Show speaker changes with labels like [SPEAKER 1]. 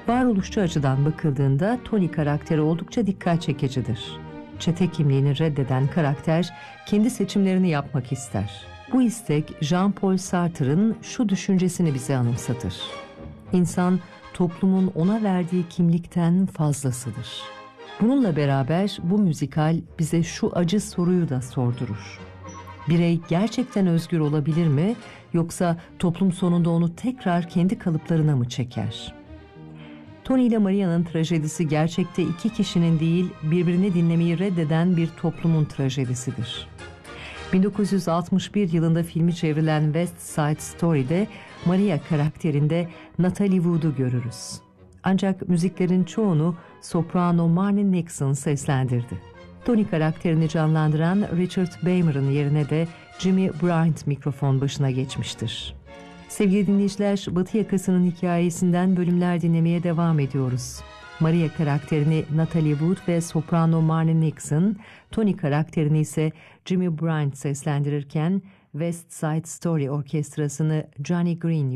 [SPEAKER 1] Varoluşçu açıdan bakıldığında Tony karakteri oldukça dikkat çekicidir. Çete kimliğini reddeden karakter kendi seçimlerini yapmak ister. Bu istek Jean-Paul Sartre'ın şu düşüncesini bize anımsatır. İnsan toplumun ona verdiği kimlikten fazlasıdır. Bununla beraber bu müzikal bize şu acı soruyu da sordurur. Birey gerçekten özgür olabilir mi, yoksa toplum sonunda onu tekrar kendi kalıplarına mı çeker? Tony ile Maria'nın trajedisi gerçekte iki kişinin değil, birbirini dinlemeyi reddeden bir toplumun trajedisidir. 1961 yılında filmi çevrilen West Side Story'de Maria karakterinde Natalie Wood'u görürüz. Ancak müziklerin çoğunu soprano Marni Nixon seslendirdi. Tony karakterini canlandıran Richard Beymer'ın yerine de Jimmy Bryant mikrofon başına geçmiştir. Sevgili dinleyiciler, Batı Yakası'nın hikayesinden bölümler dinlemeye devam ediyoruz. Maria karakterini Natalie Wood ve soprano Marni Nixon, Tony karakterini ise Jimmy Bryant seslendirirken West Side Story orkestrasını Johnny Green